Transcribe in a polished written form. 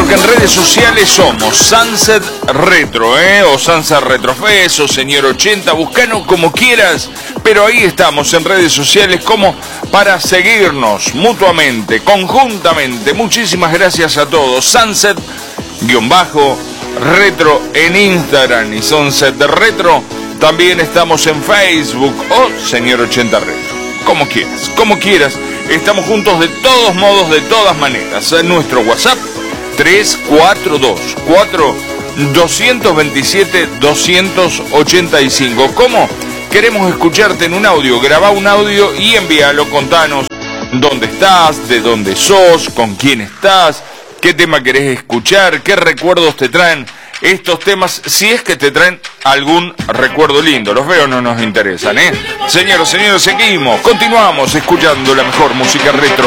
porque en redes sociales somos Sunset Retro, o Sunset Retrofest, o Señor 80, buscanos como quieras, pero ahí estamos en redes sociales como para seguirnos mutuamente, conjuntamente. Muchísimas gracias a todos. Sunset-Retro en Instagram y Sunset Retro. También estamos en Facebook o Señor 80 Retro. Como quieras. Estamos juntos de todos modos, de todas maneras. En nuestro WhatsApp 342-227-285. ¿Cómo? Queremos escucharte en un audio. Grabá un audio y envíalo. Contanos dónde estás, de dónde sos, con quién estás, qué tema querés escuchar, qué recuerdos te traen estos temas, si es que te traen algún recuerdo lindo. Los veo, no nos interesan, Señores, seguimos, continuamos escuchando la mejor música retro